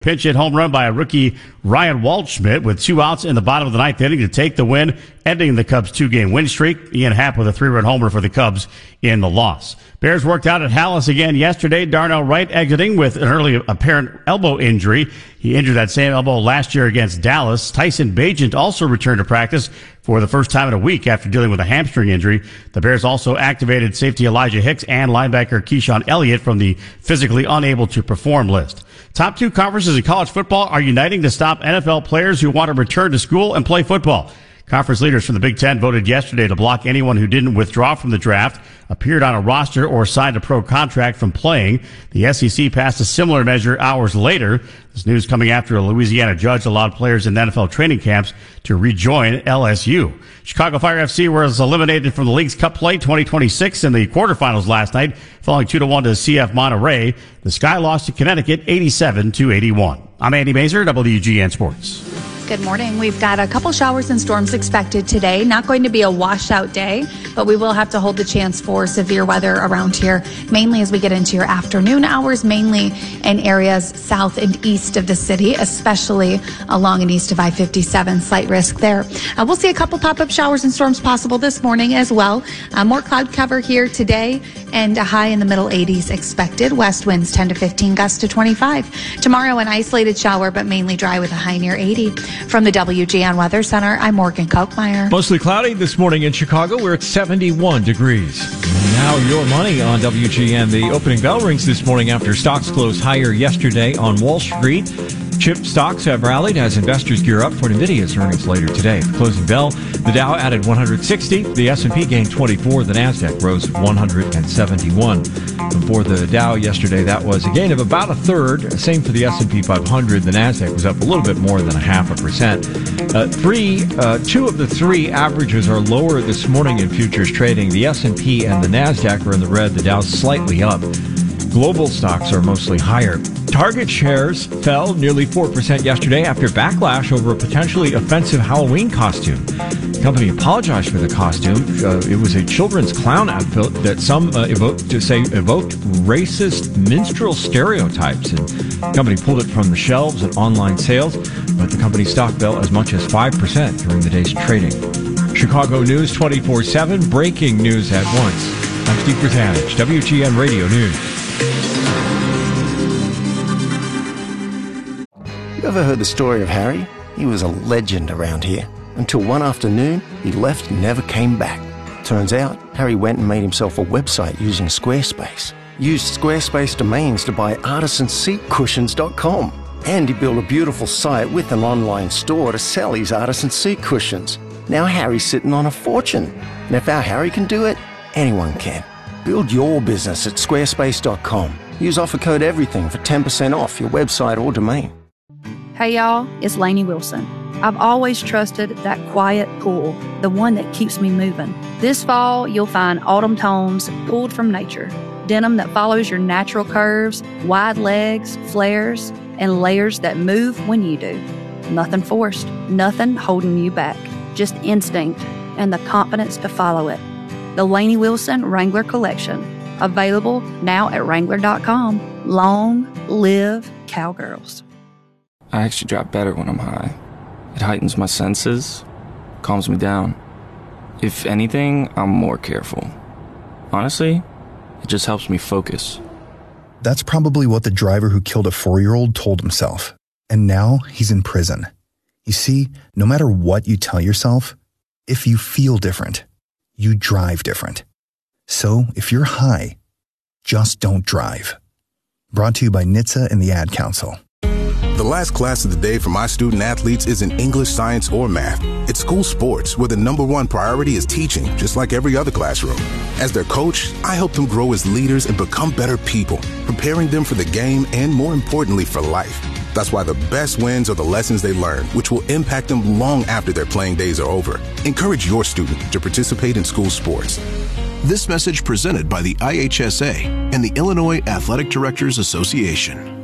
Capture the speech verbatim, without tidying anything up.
Pinch hit home run by a rookie Ryan Waldschmidt with two outs in the bottom of the ninth inning to take the win, ending the Cubs' two-game win streak. Ian Happ with a three-run homer for the Cubs in the loss. Bears worked out at Hallis again yesterday. Darnell Wright exiting with an early apparent elbow injury. He injured that same elbow last year against Dallas. Tyson Bagent also returned to practice for the first time in a week after dealing with a hamstring injury. The Bears also activated safety Elijah Hicks and linebacker Keyshawn Elliott from the physically unable to perform list. Top two conferences in college football are uniting to stop N F L players who want to return to school and play football. Conference leaders from the Big Ten voted yesterday to block anyone who didn't withdraw from the draft, appeared on a roster, or signed a pro contract from playing. The S E C passed a similar measure hours later. This news coming after a Louisiana judge allowed players in N F L training camps to rejoin L S U. Chicago Fire F C was eliminated from the League's Cup play twenty twenty-six in the quarterfinals last night, falling two to one to C F Monterey. The Sky lost to Connecticut eighty-seven to eighty-one. I'm Andy Mazer, W G N Sports. Good morning. We've got a couple showers and storms expected today. Not going to be a washout day, but we will have to hold the chance for severe weather around here, mainly as we get into your afternoon hours, mainly in areas south and east of the city, especially along and east of I fifty-seven. Slight risk there. Uh, we'll see a couple pop-up showers and storms possible this morning as well. Uh, more cloud cover here today and a high in the middle eighties expected. West winds ten to fifteen, gusts to twenty-five. Tomorrow, an isolated shower, but mainly dry with a high near eighty. From the W G N Weather Center, I'm Morgan Kochmeyer. Mostly cloudy this morning in Chicago. We're at seventy-one degrees. Now your money on W G N. The opening bell rings this morning after stocks closed higher yesterday on Wall Street. Chip stocks have rallied as investors gear up for NVIDIA's earnings later today. At the closing bell, the Dow added one hundred sixty, the S and P gained twenty-four, the NASDAQ rose one hundred seventy-one. For the Dow yesterday, that was a gain of about a third. Same for the S and P five hundred. The NASDAQ was up a little bit more than a half a percent. Uh, three, uh, two of the three averages are lower this morning in futures trading. The S and P and the NASDAQ are in the red. The Dow's slightly up. Global stocks are mostly higher. Target shares fell nearly four percent yesterday after backlash over a potentially offensive Halloween costume. The company apologized for the costume. Uh, it was a children's clown outfit that some uh, evoked, to say evoked racist minstrel stereotypes. And the company pulled it from the shelves and online sales, but the company's stock fell as much as five percent during the day's trading. Chicago News twenty-four seven, breaking news at once. I'm Steve Bertanich, W G N Radio News. You ever heard the story of Harry? He was a legend around here. Until one afternoon, he left and never came back. Turns out, Harry went and made himself a website using Squarespace. Used Squarespace domains to buy artisan seat cushions dot com. And he built a beautiful site with an online store to sell his artisan seat cushions. Now Harry's sitting on a fortune. And if our Harry can do it, anyone can. Build your business at squarespace dot com. Use offer code EVERYTHING for ten percent off your website or domain. Hey y'all, it's Lainey Wilson. I've always trusted that quiet pull, the one that keeps me moving. This fall, you'll find autumn tones pulled from nature. Denim that follows your natural curves, wide legs, flares, and layers that move when you do. Nothing forced, nothing holding you back. Just instinct and the confidence to follow it. The Lainey Wilson Wrangler Collection. Available now at Wrangler dot com. Long live Cowgirls. I actually drive better when I'm high. It heightens my senses, calms me down. If anything, I'm more careful. Honestly, it just helps me focus. That's probably what the driver who killed a four-year-old told himself. And now he's in prison. You see, no matter what you tell yourself, if you feel different, you drive different. So if you're high, just don't drive. Brought to you by N H T S A and the Ad Council. The last class of the day for my student athletes isn't English, science, or math. It's school sports, where the number one priority is teaching, just like every other classroom. As their coach, I help them grow as leaders and become better people, preparing them for the game and, more importantly, for life. That's why the best wins are the lessons they learn, which will impact them long after their playing days are over. Encourage your student to participate in school sports. This message presented by the I H S A and the Illinois Athletic Directors Association.